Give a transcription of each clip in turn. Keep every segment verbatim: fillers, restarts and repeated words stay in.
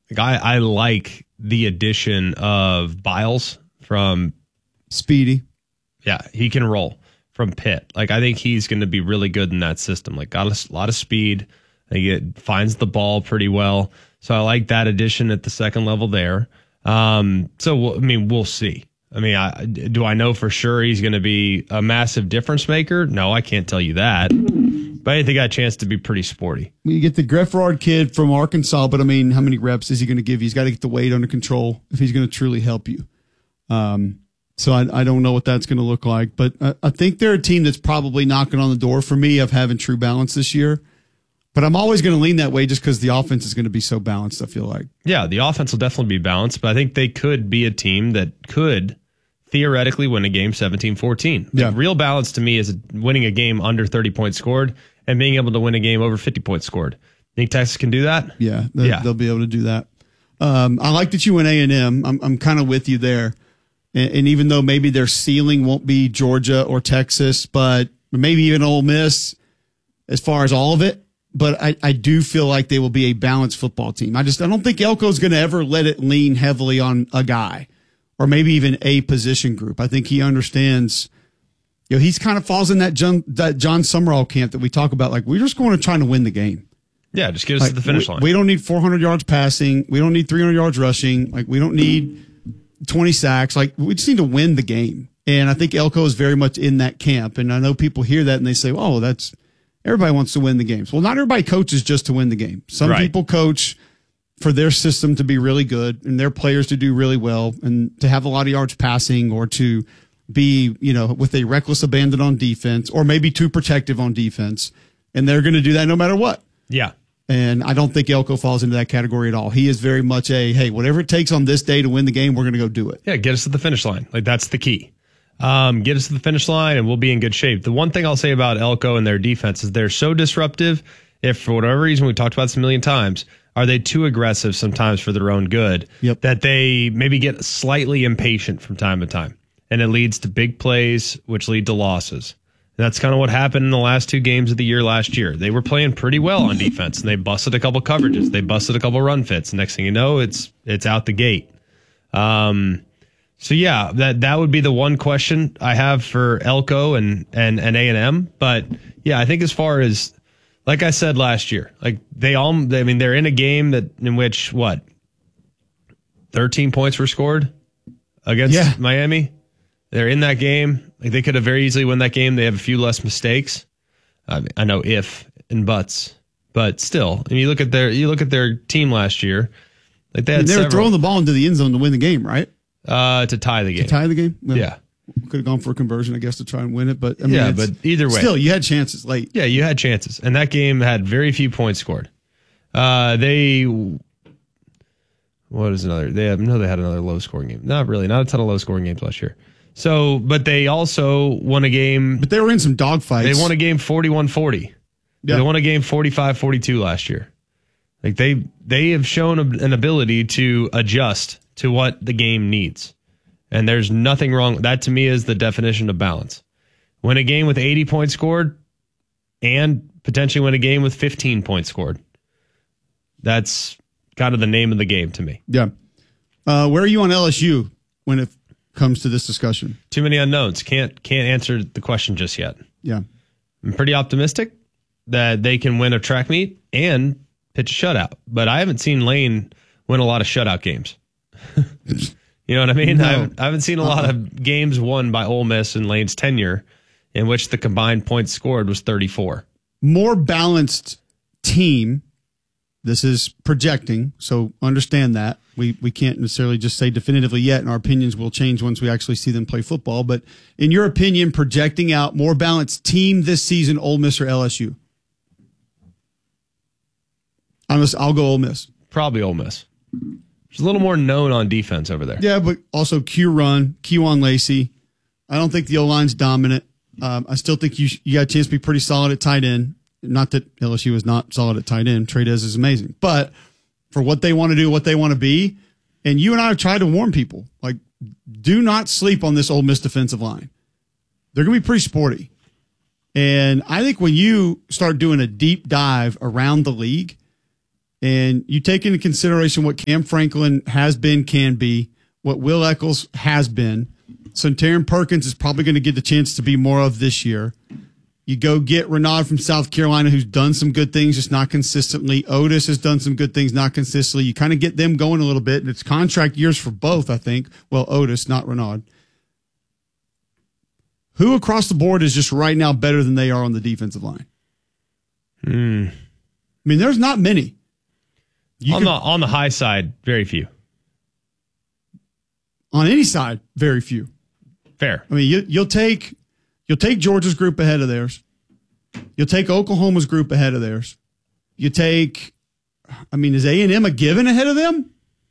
Like I, I like the addition of Biles from Speedy. Yeah, he can roll from Pitt. Like I think he's going to be really good in that system. Like got a lot of speed. He finds the ball pretty well. So I like that addition at the second level there. Um, so I mean, we'll see. I mean, I, do I know for sure he's going to be a massive difference maker? No, I can't tell you that. But I think he got a chance to be pretty sporty. You get the Greffard kid from Arkansas, but I mean, how many reps is he going to give you? He's got to get the weight under control if he's going to truly help you. Um, so I, I don't know what that's going to look like, but I, I think they're a team that's probably knocking on the door for me of having true balance this year. But I'm always going to lean that way just because the offense is going to be so balanced, I feel like. Yeah, the offense will definitely be balanced, but I think they could be a team that could theoretically win a game seventeen fourteen. Yeah. Like, real balance to me is winning a game under thirty points scored and being able to win a game over fifty points scored. Think Texas can do that? Yeah, they'll, yeah. they'll be able to do that. Um, I like that you went A and M. I'm, I'm kind of with you there. And, and even though maybe their ceiling won't be Georgia or Texas, but maybe even Ole Miss as far as all of it, but I, I do feel like they will be a balanced football team. I just I don't think Elko's going to ever let it lean heavily on a guy or maybe even a position group. I think he understands, you know, he's kind of falls in that John, that John Summerall camp that we talk about. Like, we're just going to try to win the game. Yeah, just get us like, to the finish we, line. We don't need four hundred yards passing. We don't need three hundred yards rushing. Like, we don't need twenty sacks. Like, we just need to win the game. And I think Elko is very much in that camp. And I know people hear that and they say, oh, that's, everybody wants to win the games. Well, not everybody coaches just to win the game. Some right. people coach for their system to be really good and their players to do really well and to have a lot of yards passing or to be, you know, with a reckless abandon on defense or maybe too protective on defense. And they're going to do that no matter what. Yeah. And I don't think Elko falls into that category at all. He is very much a, hey, whatever it takes on this day to win the game, we're going to go do it. Yeah, get us to the finish line. Like, that's the key. Um, get us to the finish line and we'll be in good shape. The one thing I'll say about Elko and their defense is they're so disruptive. If for whatever reason, we talked about this a million times, are they too aggressive sometimes for their own good? Yep. That they maybe get slightly impatient from time to time. And it leads to big plays, which lead to losses. And that's kind of what happened in the last two games of the year last year. They were playing pretty well on defense and they busted a couple coverages. They busted a couple run fits. Next thing you know, it's it's out the gate. Um, so yeah, that that would be the one question I have for Elko and and and A and M. But yeah, I think as far as, like I said last year, like they all, I mean, they're in a game that in which what, thirteen points were scored against yeah. Miami. They're in that game. Like they could have very easily won that game. They have a few less mistakes. I, mean, I know if and buts, but still, and you look at their you look at their team last year. Like they had and they several, were throwing the ball into the end zone to win the game, right? Uh, to tie the game. To tie the game. Well, yeah, could have gone for a conversion, I guess, to try and win it. But I mean, yeah, but either way, still, you had chances late. Yeah, you had chances, and that game had very few points scored. Uh, they. What is another? They have no. They had another low scoring game. Not really. Not a ton of low scoring games last year. So, but they also won a game. But they were in some dogfights. They won a game forty-one forty. Yeah. They won a game forty-five forty-two last year. Like they they have shown an ability to adjust to what the game needs. And there's nothing wrong. That to me is the definition of balance. Win a game with eighty points scored and potentially win a game with fifteen points scored. That's kind of the name of the game to me. Yeah. Uh, where are you on L S U when it comes to this discussion? Too many unknowns. Can't can't answer the question just yet. Yeah. I'm pretty optimistic that they can win a track meet and pitch a shutout. But I haven't seen Lane win a lot of shutout games. You know what I mean? No. I, haven't, I haven't seen a uh-uh. lot of games won by Ole Miss in Lane's tenure in which the combined points scored was thirty-four. More balanced team. This is projecting, so understand that. We we can't necessarily just say definitively yet, and our opinions will change once we actually see them play football. But in your opinion, projecting out more balanced team this season, Ole Miss or L S U? I'm just, I'll go Ole Miss. Probably Ole Miss. There's a little more known on defense over there. Yeah, but also Q Run, Kewan Lacey. I don't think the O-line's dominant. Um, I still think you you got a chance to be pretty solid at tight end. Not that L S U is not solid at tight end. Trey Dez is amazing. But for what they want to do, what they want to be, and you and I have tried to warn people, like, do not sleep on this Ole Miss defensive line. They're going to be pretty sporty. And I think when you start doing a deep dive around the league, and you take into consideration what Cam Franklin has been, can be, what Will Eccles has been. So Taryn Perkins is probably going to get the chance to be more of this year. You go get Renaud from South Carolina, who's done some good things, just not consistently. Otis has done some good things, not consistently. You kind of get them going a little bit, and it's contract years for both, I think. Well, Otis, not Renaud. Who across the board is just right now better than they are on the defensive line? Hmm. I mean, there's not many. You on could, the on the high side, very few. On any side, very few. Fair. I mean, you, you'll take you'll take Georgia's group ahead of theirs. You'll take Oklahoma's group ahead of theirs. You take, I mean, is A and M a given ahead of them?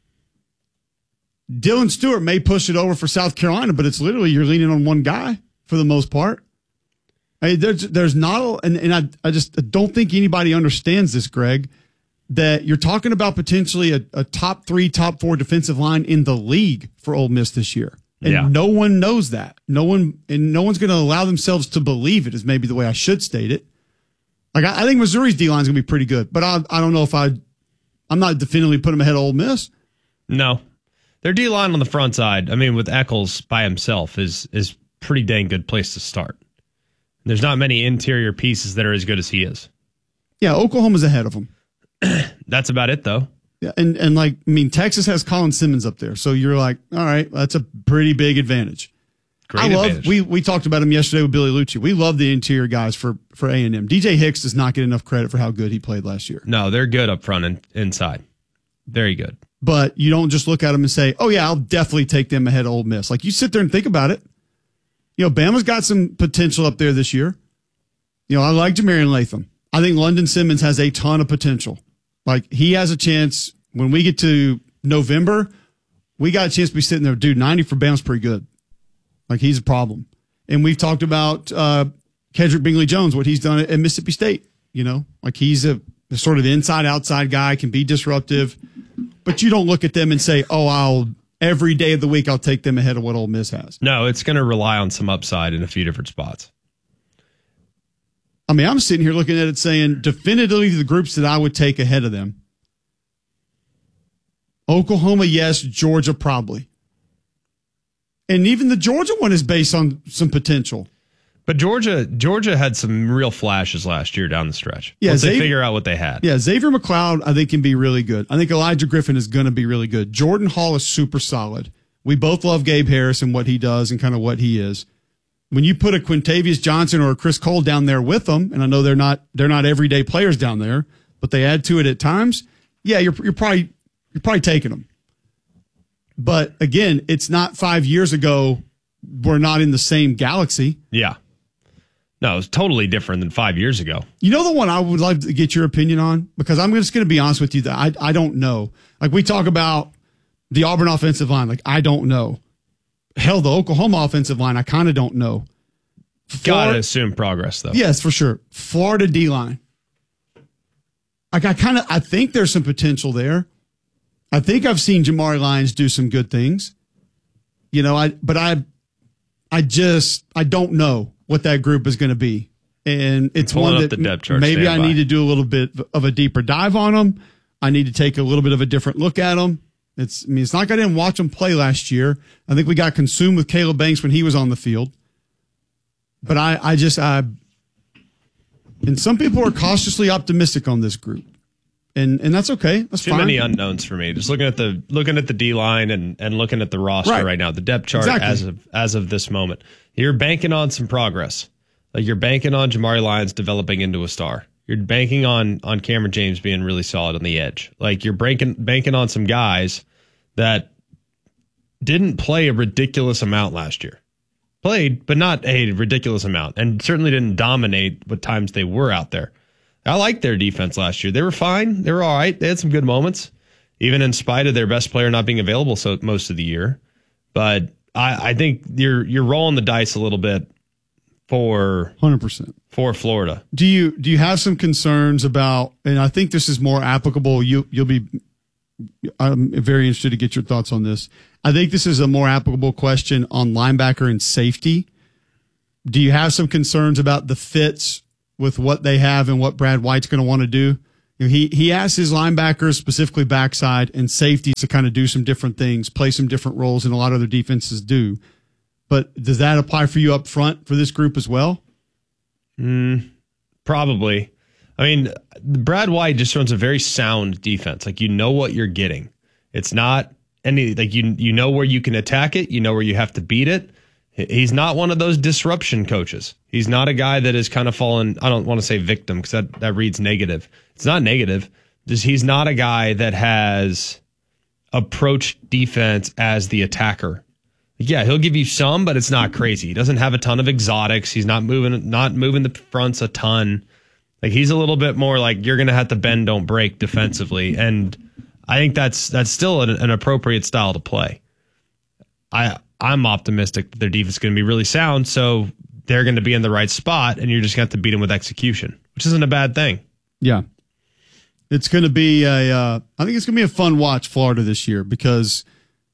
Dylan Stewart may push it over for South Carolina, but it's literally you're leaning on one guy for the most part. I mean, there's there's not, a, and, and I I just don't think anybody understands this, Greg, that you're talking about potentially a, a top three, top four defensive line in the league for Ole Miss this year. And yeah. no one knows that. No one, and no one's going to allow themselves to believe it, is maybe the way I should state it. Like, I, I think Missouri's D line is going to be pretty good, but I, I don't know if I, I'm not definitively putting them ahead of Ole Miss. No, their D line on the front side, I mean, with Eccles by himself, is is pretty dang good place to start. There's not many interior pieces that are as good as he is. Yeah, Oklahoma's ahead of him. That's about it, though. Yeah, and, and like, I mean, Texas has Colin Simmons up there. So you're like, all right, that's a pretty big advantage. Great I love, advantage. we we talked about him yesterday with Billy Lucci. We love the interior guys for, for A and M. D J Hicks does not get enough credit for how good he played last year. No, they're good up front and inside. Very good. But you don't just look at them and say, oh, yeah, I'll definitely take them ahead of Ole Miss. Like, you sit there and think about it. You know, Bama's got some potential up there this year. You know, I like Jamarian Latham. I think London Simmons has a ton of potential. Like, he has a chance. When we get to November, we got a chance to be sitting there. Dude, ninety for Bama's pretty good. Like, he's a problem. And we've talked about uh, Kedrick Bingley-Jones, what he's done at, at Mississippi State. You know, like, he's a, a sort of inside-outside guy, can be disruptive. But you don't look at them and say, oh, I'll every day of the week I'll take them ahead of what Ole Miss has. No, it's going to rely on some upside in a few different spots. I mean, I'm sitting here looking at it saying definitively the groups that I would take ahead of them. Oklahoma, yes. Georgia, probably. And even the Georgia one is based on some potential. But Georgia Georgia had some real flashes last year down the stretch. Yeah, Once Xavier, they figure out what they had. Yeah, Xavier McLeod, I think, can be really good. I think Elijah Griffin is going to be really good. Jordan Hall is super solid. We both love Gabe Harris and what he does and kind of what he is. When you put a Quintavious Johnson or a Chris Cole down there with them, and I know they're not they're not everyday players down there, but they add to it at times. Yeah, you're you're probably you're probably taking them. But again, it's not five years ago. We're not in the same galaxy. Yeah. No, it's totally different than five years ago. You know the one I would like to get your opinion on? Because I'm just going to be honest with you that I, I don't know. Like, we talk about the Auburn offensive line. Like, I don't know. Hell, the Oklahoma offensive line, I kind of don't know. Got to assume progress, though. Yes, for sure. Florida D-line. Like, I kind of, I think there's some potential there. I think I've seen Jamari Lyons do some good things. You know, I, but I, I just, I don't know what that group is going to be. And it's one that the depth chart, maybe I by. need to do a little bit of a deeper dive on them. I need to take a little bit of a different look at them. It's, I mean, it's not like I didn't watch them play last year. I think we got consumed with Caleb Banks when he was on the field. But I, I just, I, and some people are cautiously optimistic on this group. And and that's okay. That's Too fine. many unknowns for me. Just looking at the looking at the D line and, and looking at the roster right, right now, the depth chart exactly. as of as of this moment. You're banking on some progress. Like, you're banking on Jamari Lyons developing into a star. You're banking on on Cameron James being really solid on the edge. Like, you're banking banking on some guys that didn't play a ridiculous amount last year. Played, but not a ridiculous amount, and certainly didn't dominate what times they were out there. I liked their defense last year. They were fine. They were all right. They had some good moments, even in spite of their best player not being available so most of the year. But I, I think you're you're rolling the dice a little bit for one hundred percent for Florida. Do you do you have some concerns about? And I think this is more applicable. You you'll be. I'm very interested to get your thoughts on this. I think this is a more applicable question on linebacker and safety. Do you have some concerns about the fits with what they have and what Brad White's going to want to do? You know, he he asks his linebackers, specifically backside and safeties, to kind of do some different things, play some different roles than a lot of other defenses do. But does that apply for you up front for this group as well? Mm, probably. I mean, Brad White just runs a very sound defense. Like, you know what you're getting. It's not any, like, you you know where you can attack it. You know where you have to beat it. He's not one of those disruption coaches. He's not a guy that has kind of fallen, I don't want to say victim because that, that reads negative. It's not negative. Just he's not a guy that has approached defense as the attacker. Yeah, he'll give you some, but it's not crazy. He doesn't have a ton of exotics. He's not moving not moving the fronts a ton. Like, he's a little bit more like, you're going to have to bend, don't break defensively. And I think that's that's still an, an appropriate style to play. I I'm optimistic that their defense is going to be really sound, so they're going to be in the right spot, and you're just going to have to beat them with execution, which isn't a bad thing. Yeah. It's going to be a, uh, I think it's going to be a fun watch, Florida, this year, because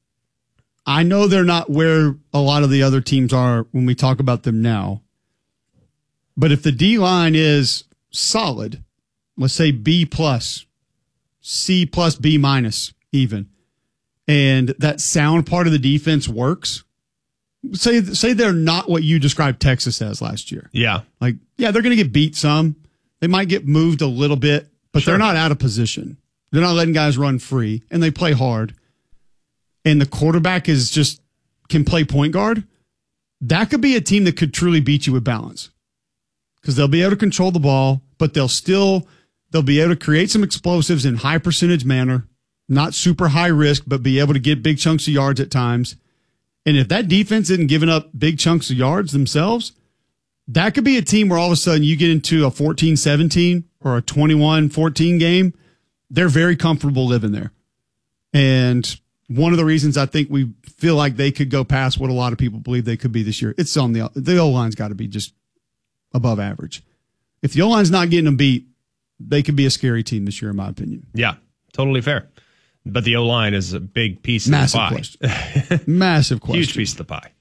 I know they're not where a lot of the other teams are when we talk about them now. But if the D-line is solid, let's say B plus, C plus, B minus even, and that sound part of the defense works, say say they're not what you described Texas as last year. Yeah. Like, yeah, they're going to get beat some. They might get moved a little bit, but Sure. they're not out of position. They're not letting guys run free, and they play hard. And the quarterback is just can play point guard. That could be a team that could truly beat you with balance, because they'll be able to control the ball, but they'll still they'll be able to create some explosives in high percentage manner. Not super high risk, but be able to get big chunks of yards at times. And if that defense isn't giving up big chunks of yards themselves, that could be a team where all of a sudden you get into a fourteen seventeen or a twenty-one fourteen game. They're very comfortable living there. And one of the reasons I think we feel like they could go past what a lot of people believe they could be this year, it's on the, the O-line's got to be just above average. If the O-line's not getting them beat, they could be a scary team this year, in my opinion. Yeah, totally fair. But the O-line is a big piece of Massive the pie. question. Massive question. Huge piece of the pie.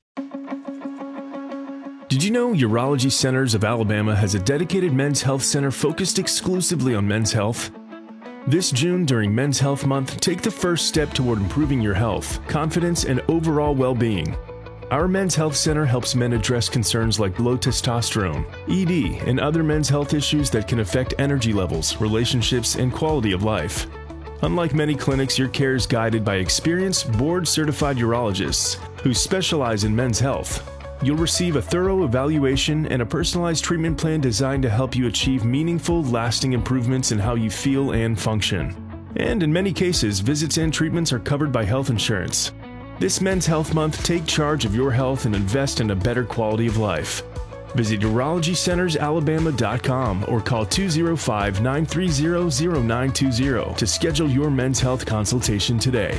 Did you know Urology Centers of Alabama has a dedicated men's health center focused exclusively on men's health? This June, during Men's Health Month, take the first step toward improving your health, confidence, and overall well-being. Our Men's Health Center helps men address concerns like low testosterone, E D, and other men's health issues that can affect energy levels, relationships, and quality of life. Unlike many clinics, your care is guided by experienced, board-certified urologists who specialize in men's health. You'll receive a thorough evaluation and a personalized treatment plan designed to help you achieve meaningful, lasting improvements in how you feel and function. And in many cases, visits and treatments are covered by health insurance. This Men's Health Month, take charge of your health and invest in a better quality of life. Visit urology centers alabama dot com or call two oh five, nine three zero, zero nine two zero to schedule your men's health consultation today.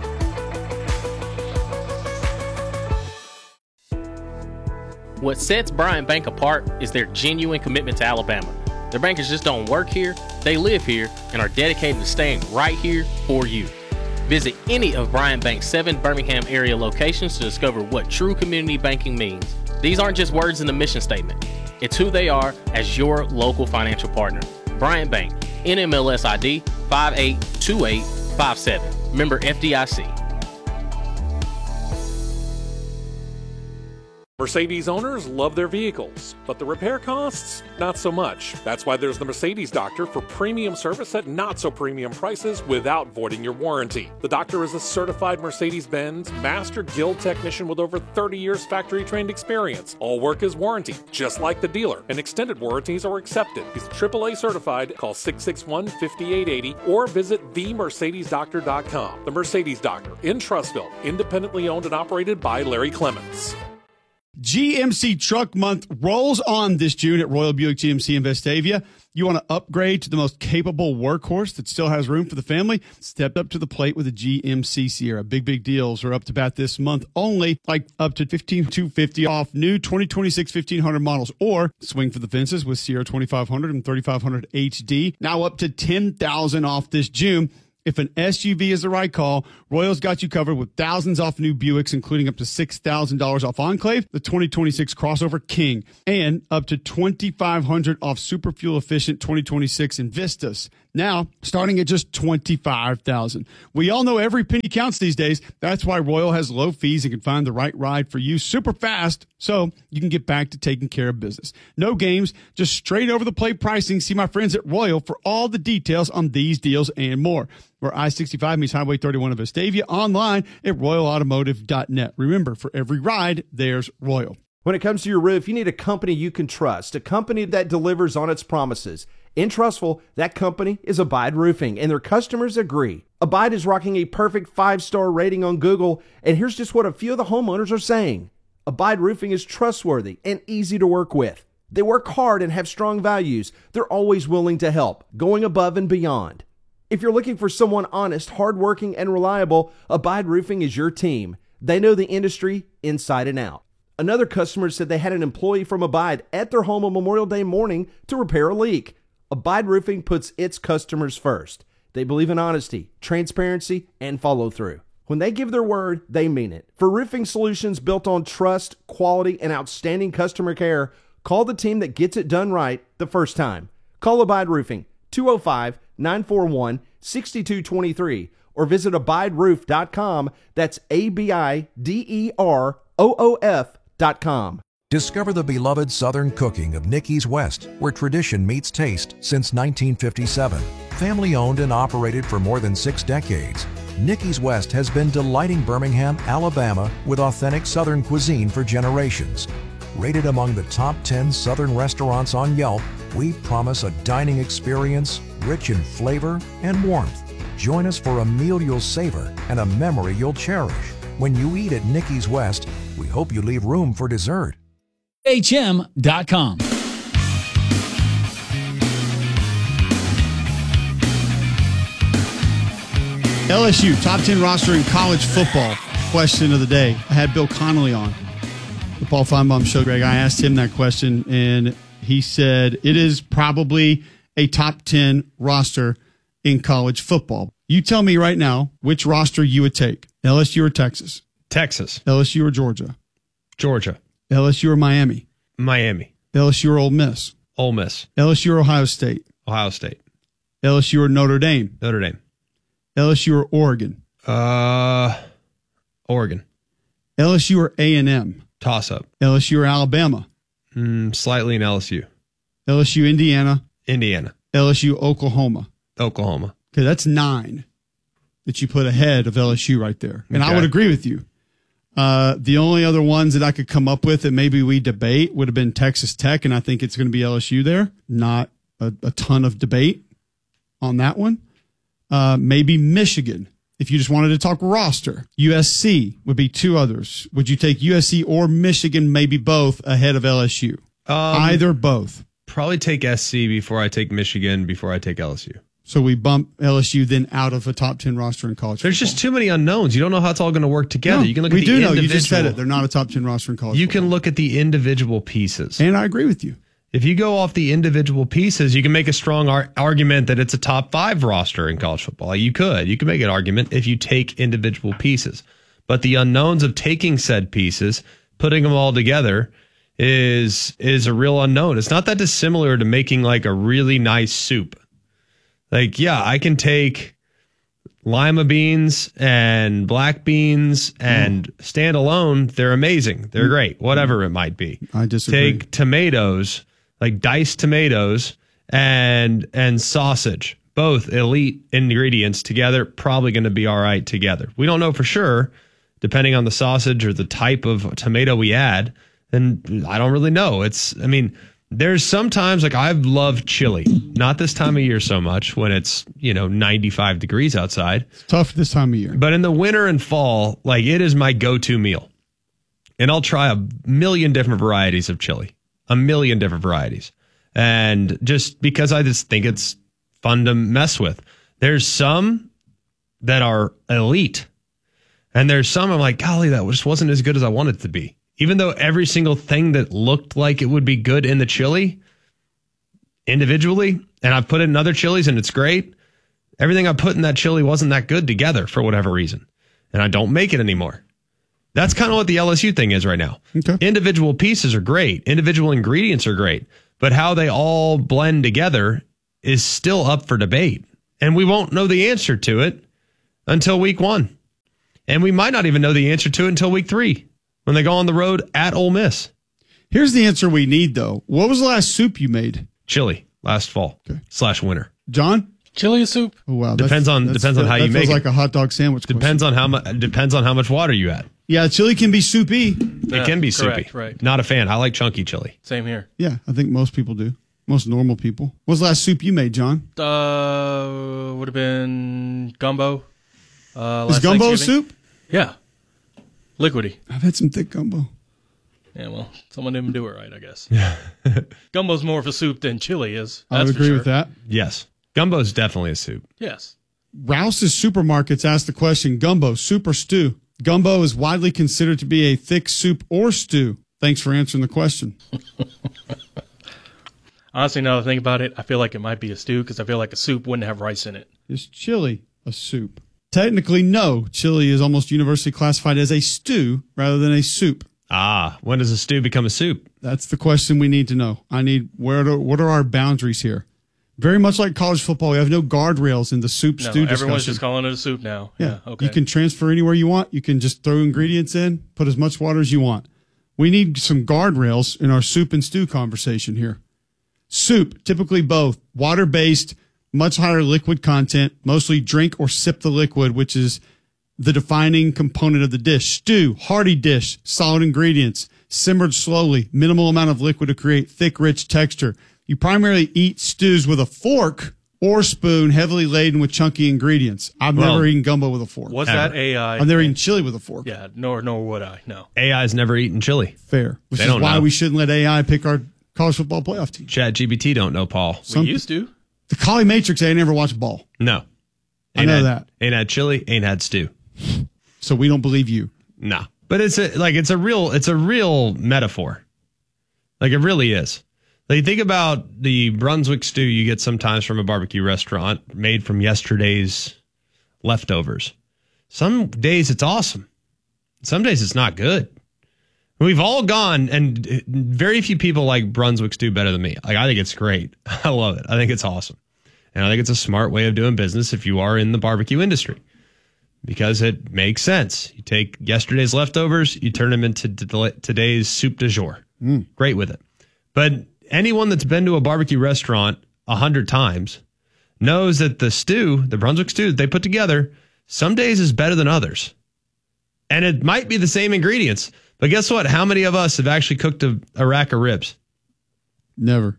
What sets Bryant Bank apart is their genuine commitment to Alabama. Their bankers just don't work here, they live here and are dedicated to staying right here for you. Visit any of Bryant Bank's seven Birmingham area locations to discover what true community banking means. These aren't just words in the mission statement. It's who they are as your local financial partner. Bryant Bank, N M L S I D five eight two eight five seven. Member F D I C. Mercedes owners love their vehicles, but the repair costs, not so much. That's why there's the Mercedes Doctor for premium service at not so premium prices without voiding your warranty. The Doctor is a certified Mercedes-Benz Master Guild technician with over thirty years factory-trained experience. All work is warranty, just like the dealer, and extended warranties are accepted. He's triple A certified. Call six six one, five eight eight zero or visit the mercedes doctor dot com. The Mercedes Doctor in Trussville, independently owned and operated by Larry Clements. G M C Truck Month rolls on this June at Royal Buick G M C in Vestavia. You want to upgrade to the most capable workhorse that still has room for the family? Step up to the plate with a G M C Sierra. Big, big deals are up to bat this month only, like up to fifteen thousand two hundred fifty dollars off new twenty twenty-six fifteen hundred models, or swing for the fences with Sierra twenty-five hundred and thirty-five hundred H D. Now up to ten thousand dollars off this June. If an S U V is the right call, Royal's got you covered with thousands off new Buicks, including up to six thousand dollars off Enclave, the twenty twenty-six Crossover King, and up to twenty-five hundred dollars off super fuel efficient twenty twenty-six Invistas. Now, starting at just twenty-five thousand dollars. We all know every penny counts these days. That's why Royal has low fees and can find the right ride for you super fast so you can get back to taking care of business. No games, just straight over the plate pricing. See my friends at Royal for all the details on these deals and more. We're I sixty-five meets Highway thirty-one of Vestavia, online at royal automotive dot net. Remember, for every ride, there's Royal. When it comes to your roof, you need a company you can trust, a company that delivers on its promises. In Trustful, that company is Abide Roofing, and their customers agree. Abide is rocking a perfect five-star rating on Google, and here's just what a few of the homeowners are saying. Abide Roofing is trustworthy and easy to work with. They work hard and have strong values. They're always willing to help, going above and beyond. If you're looking for someone honest, hardworking, and reliable, Abide Roofing is your team. They know the industry inside and out. Another customer said they had an employee from Abide at their home on Memorial Day morning to repair a leak. Abide Roofing puts its customers first. They believe in honesty, transparency, and follow-through. When they give their word, they mean it. For roofing solutions built on trust, quality, and outstanding customer care, call the team that gets it done right the first time. Call Abide Roofing, two oh five, nine four one, six two two three, or visit abide roof dot com. That's A B I D E R O O F dot com. Discover the beloved Southern cooking of Nicky's West, where tradition meets taste since nineteen fifty-seven. Family owned and operated for more than six decades, Nicky's West has been delighting Birmingham, Alabama with authentic Southern cuisine for generations. Rated among the top ten Southern restaurants on Yelp, we promise a dining experience rich in flavor and warmth. Join us for a meal you'll savor and a memory you'll cherish. When you eat at Nicky's West, we hope you leave room for dessert. H M dot com. L S U, top ten roster in college football. Question of the day. I had Bill Connolly on the Paul Feinbaum Show, Greg. I asked him that question, and he said it is probably a top ten roster in college football. You tell me right now which roster you would take. L S U or Texas? Texas. L S U or Georgia? Georgia. L S U or Miami? Miami. L S U or Ole Miss? Ole Miss. L S U or Ohio State? Ohio State. L S U or Notre Dame? Notre Dame. L S U or Oregon? Uh, Oregon. L S U or A and M? Toss up. L S U or Alabama? Mm, slightly in L S U. L S U Indiana? Indiana. L S U Oklahoma? Oklahoma. Okay, that's nine that you put ahead of L S U right there. And Okay. I would agree with you. Uh, the only other ones that I could come up with that maybe we debate would have been Texas Tech, and I think it's going to be L S U there. Not a, a ton of debate on that one. Uh, maybe Michigan, if you just wanted to talk roster. U S C would be two others. Would you take U S C or Michigan, maybe both, ahead of L S U? Um, Either, both. Probably take S C before I take Michigan, before I take L S U. So we bump L S U then out of a top ten roster in college There's football. just too many unknowns. You don't know how it's all going to work together. No, you can look we at the do know. individual. You just said it. They're not a top ten roster in college You football. can look at the individual pieces. And I agree with you. If you go off the individual pieces, you can make a strong ar- argument that it's a top five roster in college football. You could. You could make an argument if you take individual pieces. But the unknowns of taking said pieces, putting them all together, is is a real unknown. It's not that dissimilar to making like a really nice soup. Like, yeah, I can take lima beans and black beans and mm. stand alone. They're amazing. They're great. Whatever it might be. I disagree. Take tomatoes, like diced tomatoes and and sausage. Both elite ingredients together, probably going to be all right together. We don't know for sure, depending on the sausage or the type of tomato we add. And I don't really know. It's, I mean, there's sometimes, like, I've loved chili. Not this time of year so much when it's, you know, ninety-five degrees outside. It's tough this time of year. But in the winter and fall, like, it is my go-to meal. And I'll try a million different varieties of chili. A million different varieties. And just because I just think it's fun to mess with. There's some that are elite. And there's some I'm like, golly, that just wasn't as good as I wanted it to be. Even though every single thing that looked like it would be good in the chili individually, and I've put it in other chilies and it's great, everything I put in that chili wasn't that good together for whatever reason. And I don't make it anymore. That's kind of what the L S U thing is right now. Okay. Individual pieces are great. Individual ingredients are great. But how they all blend together is still up for debate. And we won't know the answer to it until week one. And we might not even know the answer to it until week three when they go on the road at Ole Miss. Here's the answer we need, though. What was the last soup you made? Chili last fall okay. slash winter. John? Chili soup. Oh, wow. Depends on depends on how you make it. That feels like a hot dog sandwich. Depends question. on how much depends on how much water you add. Yeah, chili can be soupy. Yeah, it can be correct, soupy. Right. Not a fan. I like chunky chili. Same here. Yeah, I think most people do. Most normal people. What's the last soup you made, John? Uh, would have been gumbo. Uh, Is gumbo a soup? Yeah. Liquidy. I've had some thick gumbo. Yeah, well, someone didn't do it right, I guess. Gumbo's more of a soup than chili is. I would agree sure. with that. Yes. Gumbo is definitely a soup. Yes. Rouse's Supermarkets asked the question, gumbo, soup or stew? Gumbo is widely considered to be a thick soup or stew. Thanks for answering the question. Honestly, now that I think about it, I feel like it might be a stew because I feel like a soup wouldn't have rice in it. Is chili a soup? Technically, no. Chili is almost universally classified as a stew rather than a soup. Ah, when does a stew become a soup? That's the question we need to know. I need, where do, what are our boundaries here? Very much like college football, we have no guardrails in the soup No, stew discussion. everyone's just calling it a soup now. Yeah. Yeah, okay. You can transfer anywhere you want. You can just throw ingredients in, put as much water as you want. We need some guardrails in our soup and stew conversation here. Soup, typically both water-based, much higher liquid content, mostly drink or sip the liquid, which is the defining component of the dish. Stew, hearty dish, solid ingredients, simmered slowly, minimal amount of liquid to create thick, rich texture. You primarily eat stews with a fork or spoon, heavily laden with chunky ingredients. I've Well, never eaten gumbo with a fork. Was Ever. that A I? I've never eaten chili with a fork. Yeah, nor nor would I. No. A I's never eaten chili. Fair. Which They is don't why know. we shouldn't let A I pick our college football playoff team. Chat G P T don't know, Paul. Some- we used to. The Collie Matrix, I never watched ball. No. I know had, that. Ain't had chili, ain't had stew. So we don't believe you. Nah. But it's a like it's a real it's a real metaphor. Like it really is. Like think about the Brunswick stew you get sometimes from a barbecue restaurant made from yesterday's leftovers. Some days it's awesome. Some days it's not good. We've all gone, and very few people like Brunswick stew better than me. Like I think it's great. I love it. I think it's awesome. And I think it's a smart way of doing business if you are in the barbecue industry. Because it makes sense. You take yesterday's leftovers, you turn them into t- today's soup du jour. Mm. Great with it. But anyone that's been to a barbecue restaurant a hundred times knows that the stew, the Brunswick stew that they put together, some days is better than others. And it might be the same ingredients. But guess what? How many of us have actually cooked a, a rack of ribs? Never.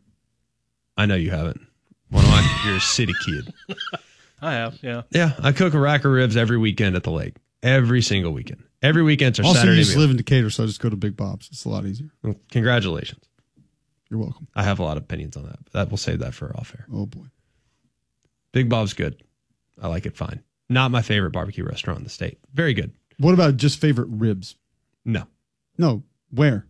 I know you haven't. Well, I, you're a city kid. I have, yeah. Yeah, I cook a rack of ribs every weekend at the lake. Every single weekend. Every weekend's our Also, Saturday you just meal. live in Decatur, so I just go to Big Bob's. It's a lot easier. Well, congratulations. You're welcome. I have a lot of opinions on that, but that we'll save that for off air. Oh, boy. Big Bob's good. I like it fine. Not my favorite barbecue restaurant in the state. Very good. What about just favorite ribs? No. No. Where?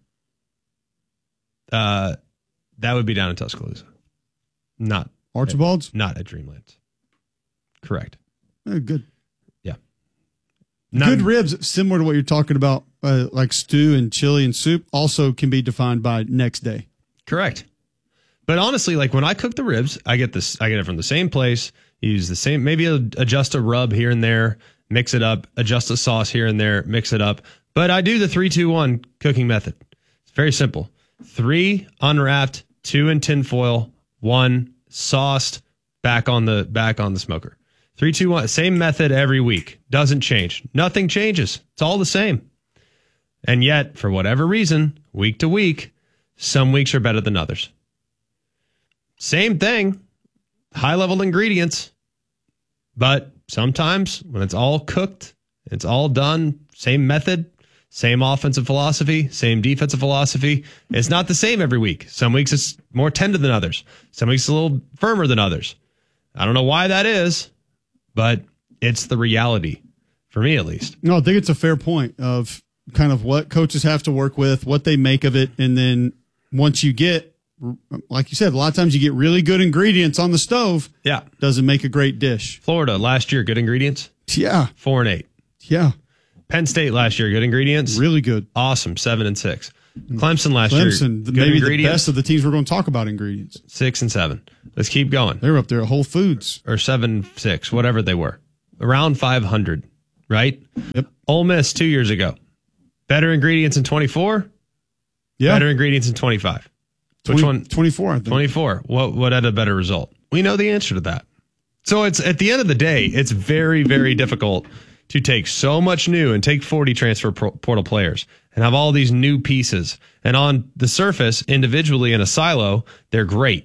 Uh, that would be down in Tuscaloosa. Not Archibald's? At, not at Dreamlands. Correct. Oh, good. Yeah. Not, Good ribs, similar to what you're talking about, uh, like stew and chili and soup, also can be defined by next day. Correct. But honestly, like when I cook the ribs, I get this. I get it from the same place. Use the same. Maybe adjust a rub here and there. Mix it up. Adjust a sauce here and there. Mix it up. But I do the three, two, one cooking method. It's very simple. Three unwrapped, two in tin foil, one sauced, back on the back on the smoker. Three, two, one. Same method every week. Doesn't change. Nothing changes. It's all the same. And yet, for whatever reason, week to week, some weeks are better than others. Same thing. High level ingredients. But sometimes when it's all cooked, it's all done, same method, same offensive philosophy, same defensive philosophy. It's not the same every week. Some weeks it's more tender than others. Some weeks it's a little firmer than others. I don't know why that is, but it's the reality, for me at least. No, I think it's a fair point of kind of what coaches have to work with, what they make of it, and then once you get, like you said, a lot of times you get really good ingredients on the stove. Yeah. Doesn't make a great dish. Florida last year, good ingredients. Yeah. Four and eight. Yeah. Penn State last year, good ingredients. Really good. Awesome, seven and six. Clemson last Clemson, year, maybe the best of the teams we're going to talk about ingredients. Six and seven. Let's keep going. They were up there at Whole Foods. Or seven, six, whatever they were. Around five hundred, right? Yep. Ole Miss two years ago. Better ingredients in twenty-four? Yeah. Better ingredients in twenty-five. Which twenty, one? twenty-four, I think. twenty-four. What, what had a better result? We know the answer to that. So it's at the end of the day, it's very, very difficult to take so much new and take forty transfer portal players and have all these new pieces. And on the surface, individually in a silo, they're great.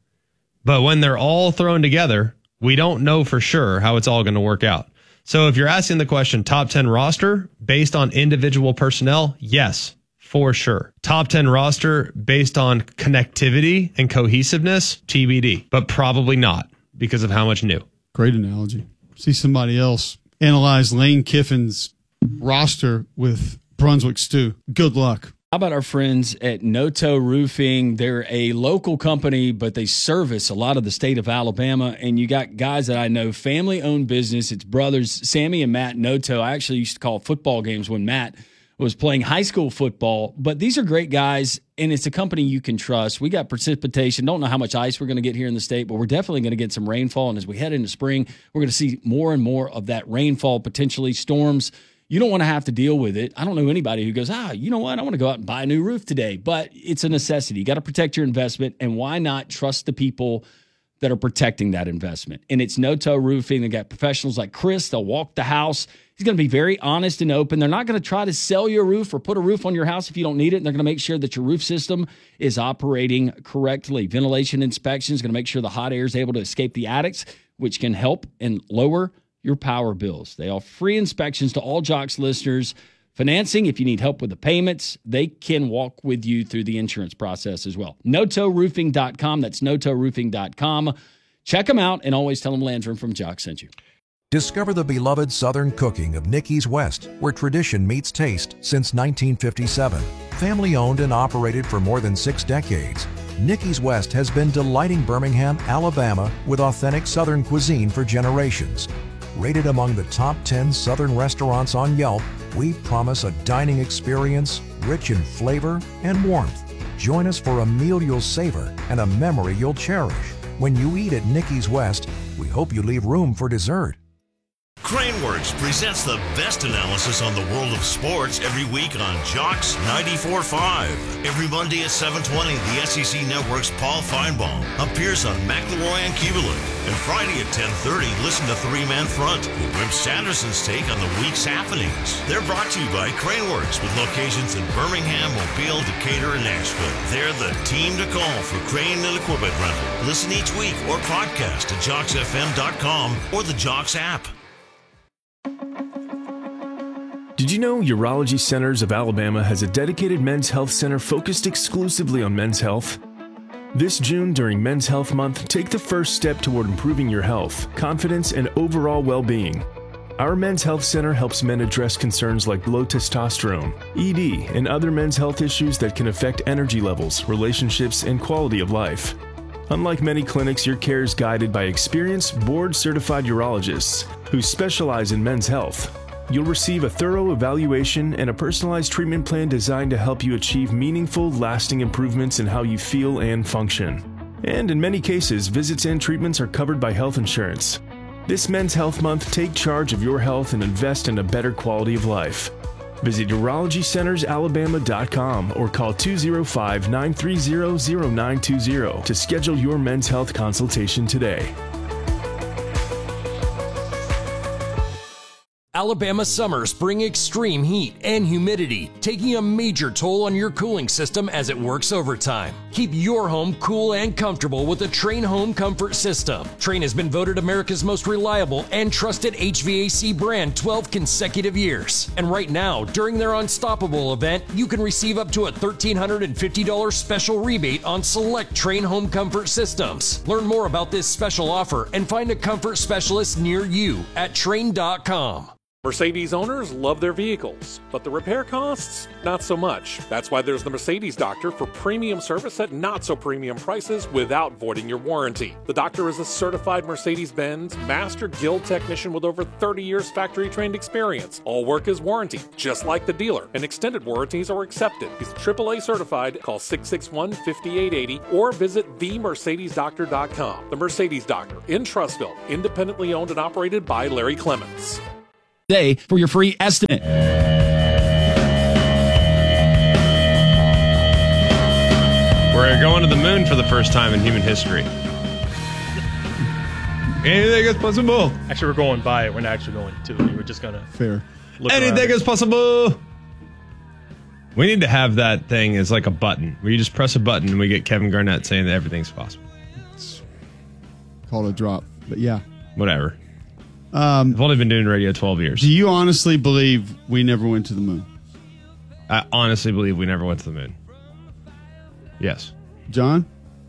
But when they're all thrown together, we don't know for sure how it's all going to work out. So if you're asking the question, top ten roster based on individual personnel, yes, for sure. Top ten roster based on connectivity and cohesiveness, T B D, but probably not because of how much new. Great analogy. See somebody else analyze Lane Kiffin's roster with Brunswick Stew. Good luck. How about our friends at Noto Roofing? They're a local company, but they service a lot of the state of Alabama. And you got guys that I know, family-owned business. It's brothers, Sammy and Matt Noto. I actually used to call football games when Matt was playing high school football. But these are great guys, and it's a company you can trust. We got precipitation. Don't know how much ice we're going to get here in the state, but we're definitely going to get some rainfall. And as we head into spring, we're going to see more and more of that rainfall, potentially storms. You don't want to have to deal with it. I don't know anybody who goes, ah, you know what? I want to go out and buy a new roof today. But it's a necessity. You got to protect your investment. And why not trust the people that are protecting that investment? And it's Noto Roofing. They got professionals like Chris. They'll walk the house. He's going to be very honest and open. They're not going to try to sell you a roof or put a roof on your house if you don't need it. And they're going to make sure that your roof system is operating correctly. Ventilation inspection is going to make sure the hot air is able to escape the attics, which can help and lower your power bills. They offer free inspections to all Jocks listeners. Financing, if you need help with the payments, they can walk with you through the insurance process as well. Noto Roofing dot com. That's Noto Roofing dot com. Check them out and always tell them Landrum from Jocks sent you. Discover the beloved Southern cooking of Nicky's West, where tradition meets taste since nineteen fifty-seven. Family owned and operated for more than six decades, Nicky's West has been delighting Birmingham, Alabama with authentic Southern cuisine for generations. Rated among the top ten Southern restaurants on Yelp, we promise a dining experience rich in flavor and warmth. Join us for a meal you'll savor and a memory you'll cherish. When you eat at Nicky's West, we hope you leave room for dessert. Craneworks presents the best analysis on the world of sports every week on Jocks ninety-four point five. Every Monday at seven twenty, the S E C Network's Paul Feinbaum appears on McElroy and Kubelik. And Friday at ten thirty, listen to Three Man Front with Wimp Sanderson's take on the week's happenings. They're brought to you by Craneworks with locations in Birmingham, Mobile, Decatur, and Nashville. They're the team to call for crane and equipment rental. Listen each week or podcast at jocks f m dot com or the Jocks app. Did you know Urology Centers of Alabama has a dedicated men's health center focused exclusively on men's health? This June, during Men's Health Month, take the first step toward improving your health, confidence, and overall well-being. Our Men's Health Center helps men address concerns like low testosterone, E D, and other men's health issues that can affect energy levels, relationships, and quality of life. Unlike many clinics, your care is guided by experienced, board-certified urologists who specialize in men's health. You'll receive a thorough evaluation and a personalized treatment plan designed to help you achieve meaningful, lasting improvements in how you feel and function. And in many cases, visits and treatments are covered by health insurance. This Men's Health Month, take charge of your health and invest in a better quality of life. Visit urology centers alabama dot com or call two oh five, nine three zero, zero nine two zero to schedule your men's health consultation today. Alabama summers bring extreme heat and humidity, taking a major toll on your cooling system as it works overtime. Keep your home cool and comfortable with the Trane Home Comfort System. Trane has been voted America's most reliable and trusted H V A C brand twelve consecutive years. And right now, during their Unstoppable event, you can receive up to a one thousand three hundred fifty dollars special rebate on select Trane Home Comfort systems. Learn more about this special offer and find a comfort specialist near you at Trane dot com. Mercedes owners love their vehicles, but the repair costs, not so much. That's why there's the Mercedes Doctor for premium service at not so premium prices without voiding your warranty. The doctor is a certified Mercedes-Benz Master Guild technician with over thirty years factory-trained experience. All work is warranted, just like the dealer, and extended warranties are accepted. He's triple A certified. Call six six one, five eight eight zero or visit the mercedes doctor dot com. The Mercedes Doctor in Trussville, independently owned and operated by Larry Clements. Today for your free estimate. We're going to the moon for the first time in human history. Anything is possible. Actually, we're going by it. We're not actually going to. We're just going to. Fair. Anything is possible. We need to have that thing as like a button where you just press a button and we get Kevin Garnett saying that everything's possible. It's called a drop, but yeah. Whatever. Um, I've only been doing radio twelve years. Do you honestly believe we never went to the moon? I honestly believe we never went to the moon. Yes. John?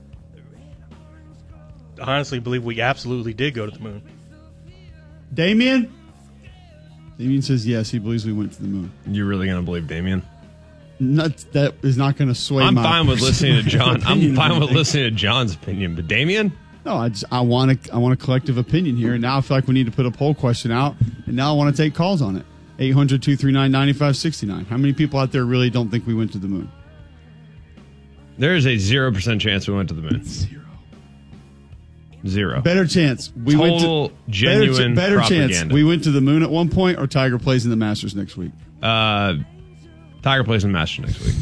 I honestly believe we absolutely did go to the moon. Damien? Damien says yes, he believes we went to the moon. You're really going to believe Damien? Not, that is not going to sway I'm my fine with listening to John. I'm opinion fine of with anything. listening to John's opinion, but Damien? No, I just I want a, I want a collective opinion here, and now I feel like we need to put a poll question out, and now I want to take calls on it. eight hundred, two three nine, nine five six nine. How many people out there really don't think we went to the moon? There is a zero percent chance we went to the moon. Zero. Zero. Better chance. We Total, went to, genuine better, better propaganda. chance. We went to the moon at one point, or Tiger plays in the Masters next week. Uh, Tiger plays in the Masters next week.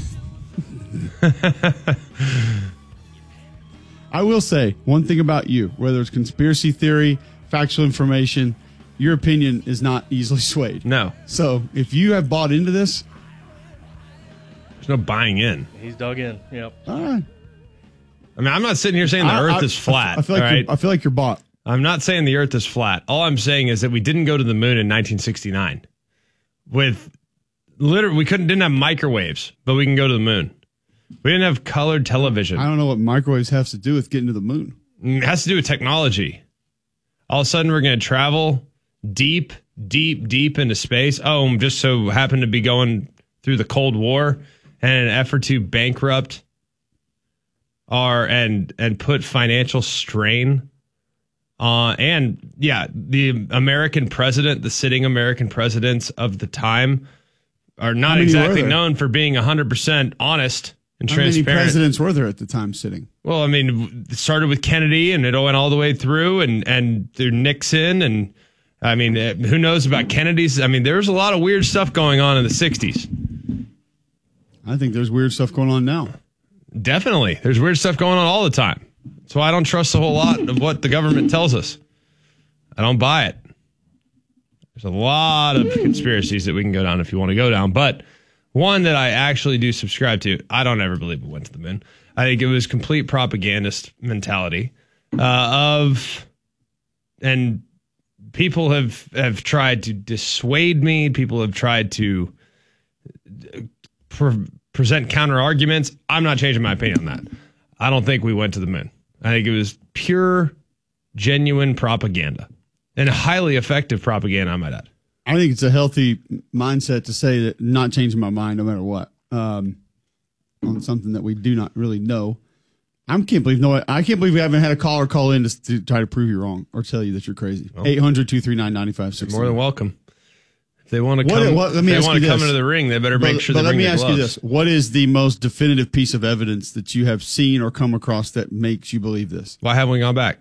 I will say one thing about you, whether it's conspiracy theory, factual information, your opinion is not easily swayed. No. So if you have bought into this, there's no buying in. He's dug in. Yep. All right. I mean, I'm not sitting here saying the I, Earth I, is flat. I feel like all right? you're, I feel like you're bought. I'm not saying the Earth is flat. All I'm saying is that we didn't go to the moon in nineteen sixty-nine. With literally, we couldn't didn't have microwaves, but we can go to the moon. We didn't have colored television. I don't know what microwaves has to do with getting to the moon. It has to do with technology. All of a sudden, we're going to travel deep, deep, deep into space. Oh, just so happened to be going through the Cold War and an effort to bankrupt our and and put financial strain on. And yeah, the American president, the sitting American presidents of the time, are not exactly known for being one hundred percent honest and How transparent. many presidents were there at the time sitting? Well, I mean, it started with Kennedy, and it went all the way through, and and through Nixon, and I mean, who knows about Kennedy's? I mean, there was a lot of weird stuff going on in the sixties. I think there's weird stuff going on now. Definitely, there's weird stuff going on all the time. That's why I don't trust a whole lot of what the government tells us. I don't buy it. There's a lot of conspiracies that we can go down if you want to go down, but one that I actually do subscribe to, I don't ever believe it went to the moon. I think it was complete propagandist mentality uh, of, and people have, have tried to dissuade me. People have tried to pre- present counter arguments. I'm not changing my opinion on that. I don't think we went to the moon. I think it was pure, genuine propaganda, and highly effective propaganda, I might add. I think it's a healthy mindset to say that not changing my mind no matter what um, on something that we do not really know. I can't believe no. I can't believe we haven't had a caller call in to, to try to prove you wrong or tell you that you're crazy. eight hundred, two three nine, nine five six nine. More than welcome. If they want to What- come, what- let if me they ask want you to come this. into the ring, they better make But, sure but they let bring me their ask you gloves. this: what is the most definitive piece of evidence that you have seen or come across that makes you believe this? Why haven't we gone back?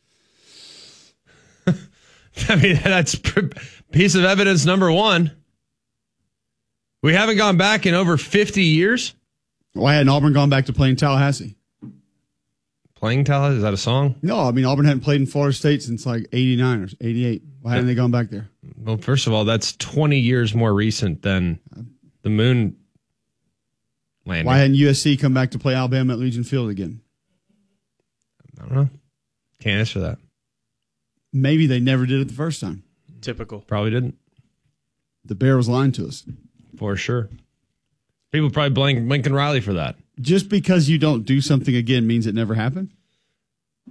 I mean, that's pr- piece of evidence number one. We haven't gone back in over fifty years. Why hadn't Auburn gone back to playing Tallahassee? Playing Tallahassee? Is that a song? No, I mean, Auburn hadn't played in Florida State since like eighty-nine or eighty-eight. Why hadn't they gone back there? Well, first of all, that's twenty years more recent than the moon landing. Why hadn't U S C come back to play Alabama at Legion Field again? I don't know. Can't answer that. Maybe they never did it the first time. Typical. Probably didn't. The Bear was lying to us. For sure. People probably blame Lincoln Riley for that. Just because you don't do something again means it never happened?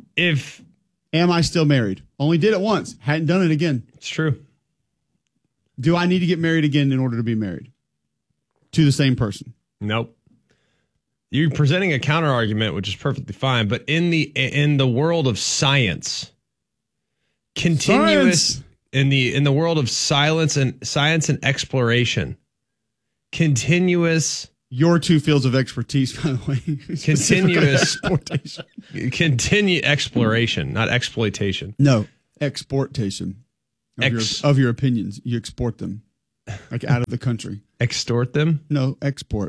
If Am I still married? Only did it once. Hadn't done it again. It's true. Do I need to get married again in order to be married to the same person? Nope. You're presenting a counter argument, which is perfectly fine. But in the in the world of science, continuous Science. in the in the world of silence and science and exploration, continuous. Your two fields of expertise, by the way. Continuous exportation. Continue exploration, not exploitation. No, exportation of, Ex- your, of your opinions. You export them, like out of the country. Extort them? No, export.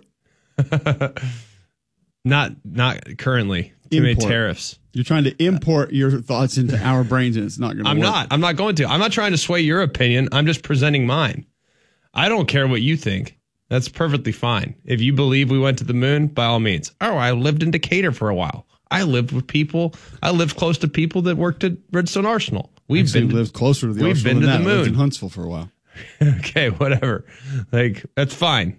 Not not currently. Too many Import. tariffs. You're trying to import your thoughts into our brains, and it's not going to I'm work. not. I'm not going to. I'm not trying to sway your opinion. I'm just presenting mine. I don't care what you think. That's perfectly fine. If you believe we went to the moon, by all means. Oh, I lived in Decatur for a while. I lived with people. I lived close to people that worked at Redstone Arsenal. We've Actually, been to, lived closer to the we've Arsenal been to than the that. I lived moon. in Huntsville for a while. Okay, whatever. Like, that's fine.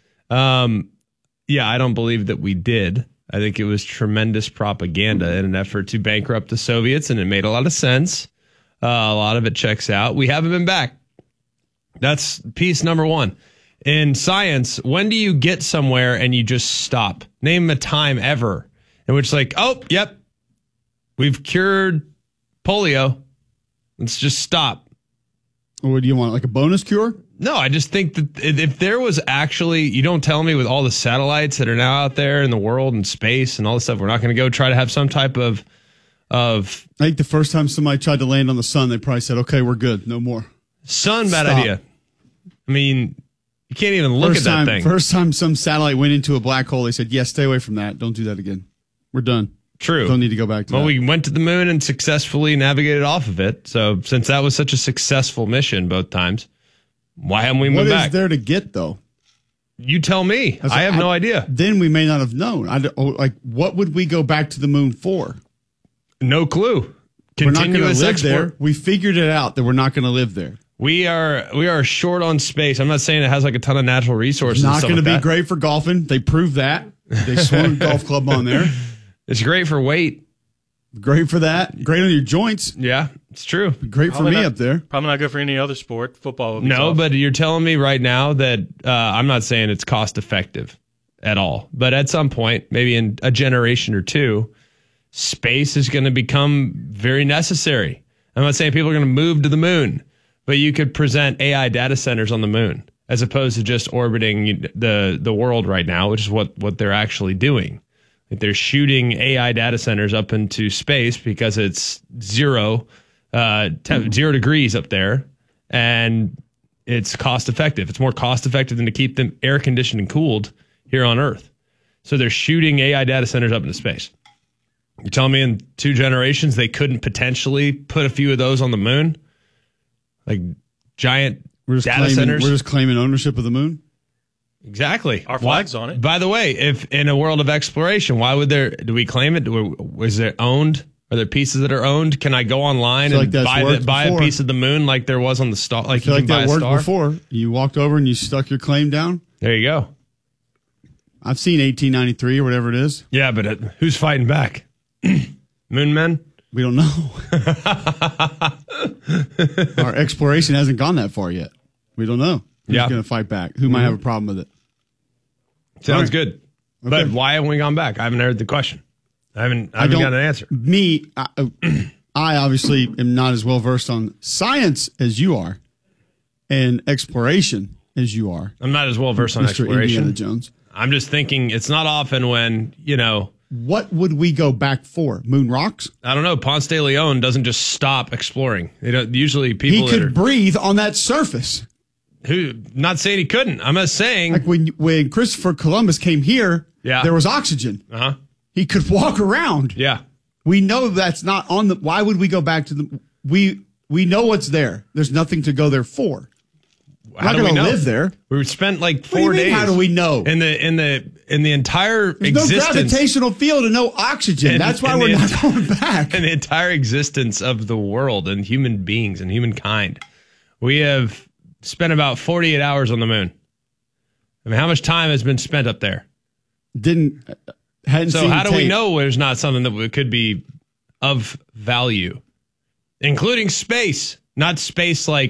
Um, yeah, I don't believe that we did. I think it was tremendous propaganda in an effort to bankrupt the Soviets, and it made a lot of sense. Uh, a lot of it checks out. We haven't been back. That's piece number one. In science, when do you get somewhere and you just stop? Name a time ever in which, like, oh, yep, we've cured polio. Let's just stop. Or do you want, like a bonus cure? No, I just think that if there was actually, you don't tell me with all the satellites that are now out there in the world and space and all this stuff, we're not going to go try to have some type of, of. I think the first time somebody tried to land on the sun, they probably said, okay, we're good. No more. Sun, bad Stop. idea. I mean, you can't even look First at that time, thing. First time some satellite went into a black hole, they said, yes, stay away from that. Don't do that again. We're done. True. Don't need to go back to well, that. we went to the moon and successfully navigated off of it. So since that was such a successful mission both times, why haven't we What moved is back? there to get, though? You tell me. was I like, have no idea. Then we may not have known. I don't, oh, like, what would we go back to the moon for? No clue. We're not going to Continuous live export. there. We figured it out that we're not going to live there. We are we are short on space. I'm not saying it has like a ton of natural resources. It's and not stuff going to like be that. great for golfing. They proved that. They swung a golf club on there. It's great for weight. Great for that. Great on your joints. Yeah, it's true. Great for Probably me not- up there. Probably not good for any other sport. Football would be No, tough. but you're telling me right now that uh, I'm not saying it's cost effective at all. But at some point, maybe in a generation or two, space is going to become very necessary. I'm not saying people are going to move to the moon, but you could present A I data centers on the moon as opposed to just orbiting the the world right now, which is what, what they're actually doing. Like they're shooting A I data centers up into space because it's zero, uh, te- zero degrees up there, and it's cost effective. It's more cost effective than to keep them air conditioned and cooled here on Earth. So they're shooting A I data centers up into space. You're telling me in two generations they couldn't potentially put a few of those on the moon, like giant We're just data claiming, centers? We're just claiming ownership of the moon. Exactly. Our flag's on it. By the way, if in a world of exploration, why would there? Do we claim it? Do we, is it owned? Are there pieces that are owned? Can I go online feel and like that's buy the, worked buy a before. piece of the moon like there was on the star? I Like you feel can like buy that a worked star. before. You walked over and you stuck your claim down. There you go. I've seen eighteen ninety-three or whatever it is. Yeah, but uh, who's fighting back? Moon men? We don't know. Our exploration hasn't gone that far yet. We don't know who's Yeah. going to fight back. Who might have a problem with it? Sounds All right. good. But Okay. why haven't we gone back? I haven't heard the question. I haven't. I I haven't don't- got an answer. Me, I, I obviously am not as well versed on science as you are, and exploration as you are, I'm not as well versed on Mister exploration. Indiana Jones. I'm just thinking it's not often when you know. What would we go back for? Moon rocks? I don't know. Ponce de Leon doesn't just stop exploring. They don't. Usually, He people that could are, breathe on that surface. who not saying he couldn't. I'm not saying. Like when when Christopher Columbus came here, Yeah. there was oxygen. Uh huh. He could walk around. Yeah. We know that's not on the. Why would we go back to the? We we know what's there. There's nothing to go there for. We're How not do we going to know? live there. We spent like What do you four mean, days. how do we know? In the in the in the entire There's no existence. gravitational field and no oxygen. in- That's why in we're the not enti- going back. In the entire existence of the world and human beings and humankind, we have spent about forty-eight hours on the moon. I mean, how much time has been spent up there? Didn't hadn't So seen how do we tape. know there's not something that could be of value, including space? Not space like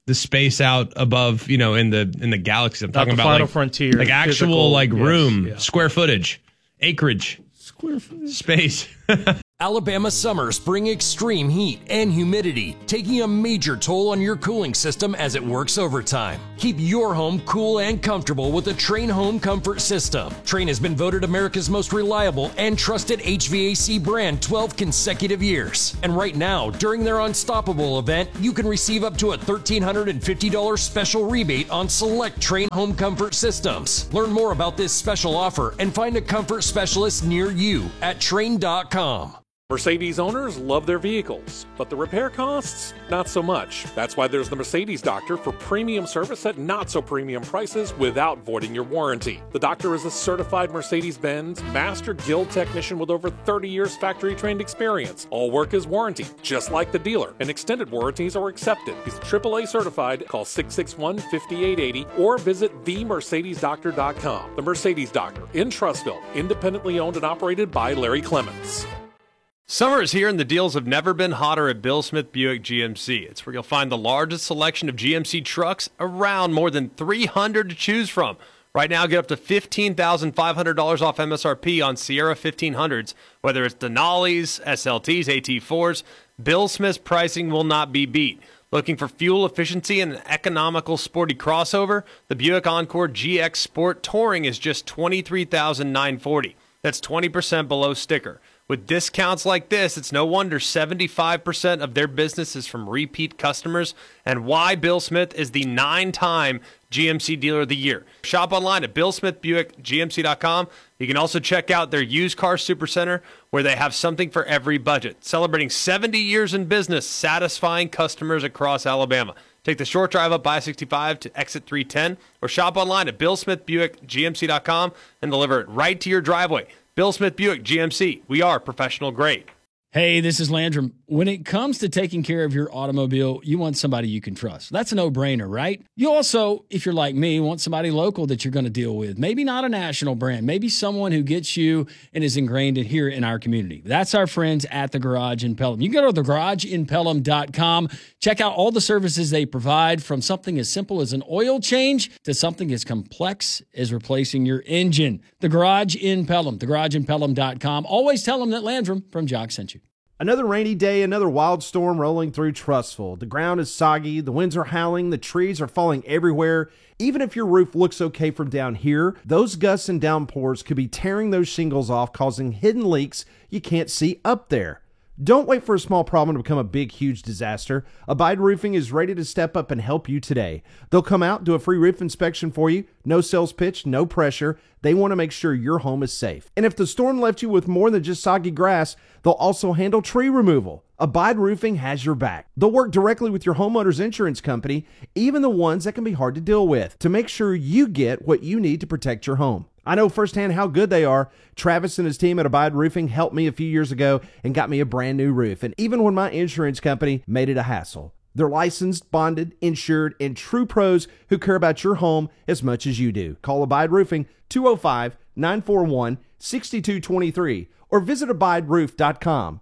the space out above, you know, in the in the galaxy. I'm Not talking the about final like, frontier, like actual physical, like yes, room, yeah. square footage, acreage, Square footage. space. Alabama summers bring extreme heat and humidity, taking a major toll on your cooling system as it works overtime. Keep your home cool and comfortable with the Trane Home Comfort System. Trane has been voted America's most reliable and trusted H V A C brand twelve consecutive years. And right now, during their Unstoppable event, you can receive up to a one thousand three hundred fifty dollars special rebate on select Trane Home Comfort systems. Learn more about this special offer and find a comfort specialist near you at Trane dot com. Mercedes owners love their vehicles, but the repair costs, not so much. That's why there's the Mercedes Doctor for premium service at not so premium prices without voiding your warranty. The doctor is a certified Mercedes-Benz Master Guild technician with over thirty years factory-trained experience. All work is warranted, just like the dealer, and extended warranties are accepted. He's triple A certified. Call six six one, five eight eight zero or visit the mercedes doctor dot com. The Mercedes Doctor in Trussville, independently owned and operated by Larry Clements. Summer is here and the deals have never been hotter at Bill Smith Buick G M C. It's where you'll find the largest selection of G M C trucks around, more than three hundred to choose from. Right now, get up to fifteen thousand five hundred dollars off M S R P on Sierra fifteen hundreds, whether it's Denali's, S L Ts, A T fours. Bill Smith's pricing will not be beat. Looking for fuel efficiency and an economical sporty crossover? The Buick Encore G X Sport Touring is just twenty-three thousand nine hundred forty dollars. That's twenty percent below sticker. With discounts like this, it's no wonder seventy-five percent of their business is from repeat customers, and why Bill Smith is the nine-time G M C Dealer of the Year. Shop online at bill smith buick g m c dot com. You can also check out their used car supercenter, where they have something for every budget. Celebrating seventy years in business, satisfying customers across Alabama. Take the short drive up I sixty-five to exit three ten, or shop online at bill smith buick g m c dot com and deliver it right to your driveway. Bill Smith Buick G M C. We are professional grade. Hey, this is Landrum. When it comes to taking care of your automobile, you want somebody you can trust. That's a no-brainer, right? You also, if you're like me, want somebody local that you're going to deal with. Maybe not a national brand. Maybe someone who gets you and is ingrained in here in our community. That's our friends at The Garage in Pelham. You can go to the garage in pelham dot com. Check out all the services they provide, from something as simple as an oil change to something as complex as replacing your engine. The Garage in Pelham, the garage in pelham dot com. Always tell them that Landrum from Jock sent you. Another rainy day, another wild storm rolling through Trussville. The ground is soggy, the winds are howling, the trees are falling everywhere. Even if your roof looks okay from down here, those gusts and downpours could be tearing those shingles off, causing hidden leaks you can't see up there. Don't wait for a small problem to become a big, huge disaster. Abide Roofing is ready to step up and help you today. They'll come out, do a free roof inspection for you. No sales pitch, no pressure. They want to make sure your home is safe. And if the storm left you with more than just soggy grass, they'll also handle tree removal. Abide Roofing has your back. They'll work directly with your homeowner's insurance company, even the ones that can be hard to deal with, to make sure you get what you need to protect your home. I know firsthand how good they are. Travis and his team at Abide Roofing helped me a few years ago and got me a brand new roof. And even when my insurance company made it a hassle, they're licensed, bonded, insured, and true pros who care about your home as much as you do. Call Abide Roofing two oh five, nine four one, six two two three or visit abide roof dot com.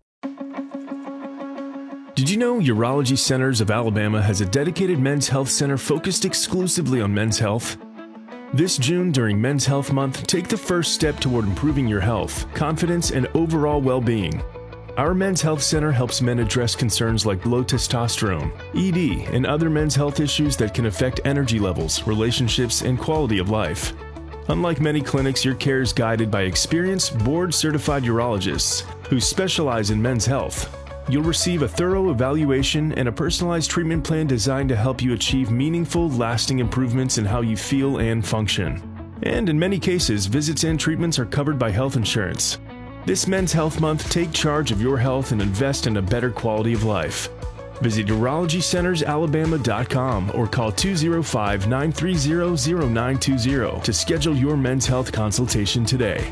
Did you know Urology Centers of Alabama has a dedicated men's health center focused exclusively on men's health? This June, during Men's Health Month, take the first step toward improving your health, confidence, and overall well-being. Our Men's Health Center helps men address concerns like low testosterone, E D, and other men's health issues that can affect energy levels, relationships, and quality of life. Unlike many clinics, your care is guided by experienced, board-certified urologists who specialize in men's health. You'll receive a thorough evaluation and a personalized treatment plan designed to help you achieve meaningful, lasting improvements in how you feel and function. And in many cases, visits and treatments are covered by health insurance. This Men's Health Month, take charge of your health and invest in a better quality of life. Visit urology centers alabama dot com or call two oh five, nine three zero, zero nine two zero to schedule your men's health consultation today.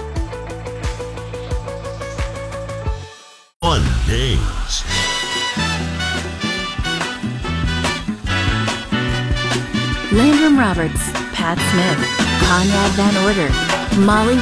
Fun days. Landrum Roberts, Pat Smith, Conrad Van Order, Molly